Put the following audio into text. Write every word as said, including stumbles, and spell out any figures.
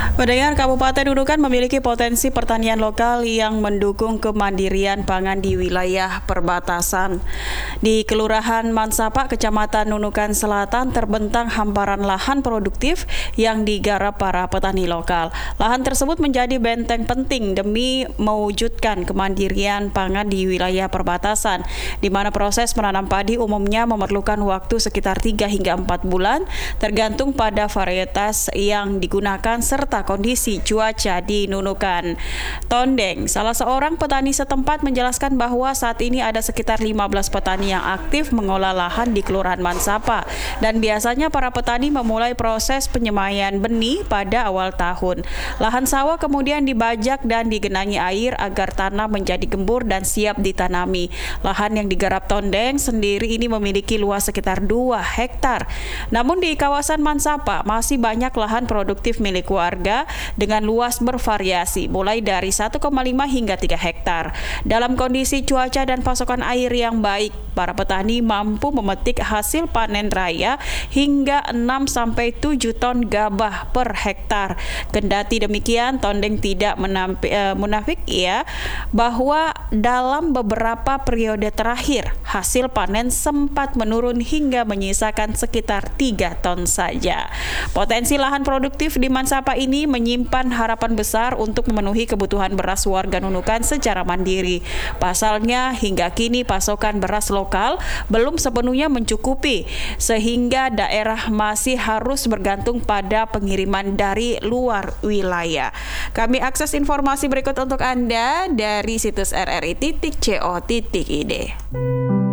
Pendengar, Kabupaten Nunukan memiliki potensi pertanian lokal yang mendukung kemandirian pangan di wilayah perbatasan. Di Kelurahan Mansapa, Kecamatan Nunukan Selatan, terbentang hamparan lahan produktif yang digarap para petani lokal. Lahan tersebut menjadi benteng penting demi mewujudkan kemandirian pangan di wilayah perbatasan, di mana proses menanam padi umumnya memerlukan waktu sekitar tiga hingga empat bulan, tergantung pada varietas yang digunakan serta kondisi cuaca di Nunukan. Tondeng, salah seorang petani setempat, menjelaskan bahwa saat ini ada sekitar lima belas petani yang aktif mengolah lahan di Kelurahan Mansapa, dan biasanya para petani memulai proses penyemaian benih pada awal tahun. Lahan sawah kemudian dibajak dan digenangi air agar tanah menjadi gembur dan siap ditanami. Lahan yang digarap Tondeng sendiri ini memiliki luas sekitar dua hektar. Namun di kawasan Mansapa masih banyak lahan produktif milik warga dengan luas bervariasi mulai dari satu koma lima hingga tiga hektar. Dalam kondisi cuaca dan pasokan air yang baik, para petani mampu memetik hasil panen raya hingga enam sampai tujuh ton gabah per hektar. Kendati demikian, Tondeng tidak menampi, uh, munafik ya bahwa dalam beberapa periode terakhir hasil panen sempat menurun hingga menyisakan sekitar tiga ton saja. Potensi lahan produktif di Mansapa ini menyimpan harapan besar untuk memenuhi kebutuhan beras warga Nunukan secara mandiri. Pasalnya, hingga kini pasokan beras lokal belum sepenuhnya mencukupi, sehingga daerah masih harus bergantung pada pengiriman dari luar wilayah. Kami akses informasi berikut untuk Anda dari situs r r i titik co titik i d.